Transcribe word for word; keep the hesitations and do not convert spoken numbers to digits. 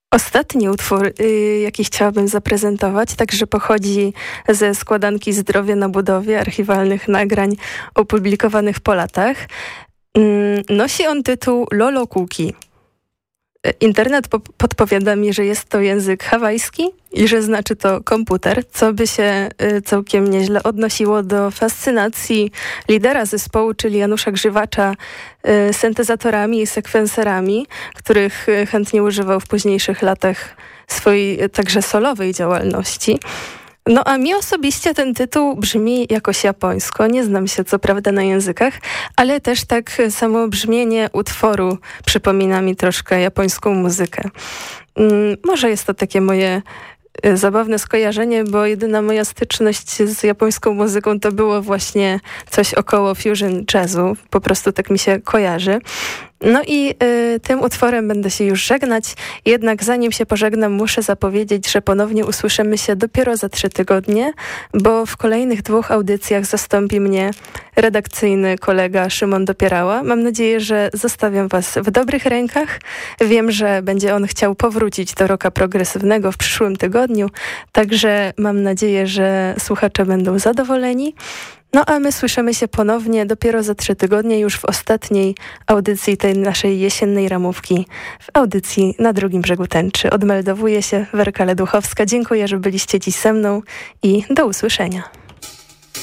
Ostatni utwór, y, jaki chciałabym zaprezentować, także pochodzi ze składanki Zdrowie na budowie, archiwalnych nagrań opublikowanych po latach. Y, nosi on tytuł Lolo Kuki. Internet po- podpowiada mi, że jest to język hawajski i że znaczy to komputer, co by się y, całkiem nieźle odnosiło do fascynacji lidera zespołu, czyli Janusza Grzywacza, y, syntezatorami i sekwenserami, których y, chętnie używał w późniejszych latach swojej y, także solowej działalności. No a mi osobiście ten tytuł brzmi jakoś japońsko. Nie znam się co prawda na językach, ale też tak samo brzmienie utworu przypomina mi troszkę japońską muzykę. Hmm, może jest to takie moje y, zabawne skojarzenie, bo jedyna moja styczność z japońską muzyką to było właśnie coś około fusion jazzu. Po prostu tak mi się kojarzy. No i y, tym utworem będę się już żegnać, jednak zanim się pożegnam, muszę zapowiedzieć, że ponownie usłyszymy się dopiero za trzy tygodnie, bo w kolejnych dwóch audycjach zastąpi mnie redakcyjny kolega Szymon Dopierała. Mam nadzieję, że zostawiam was w dobrych rękach. Wiem, że będzie on chciał powrócić do rocka progresywnego w przyszłym tygodniu, także mam nadzieję, że słuchacze będą zadowoleni. No a my słyszymy się ponownie dopiero za trzy tygodnie, już w ostatniej audycji tej naszej jesiennej ramówki, w audycji Na drugim brzegu tęczy. Odmeldowuje się Werka Leduchowska. Dziękuję, że byliście dziś ze mną i do usłyszenia.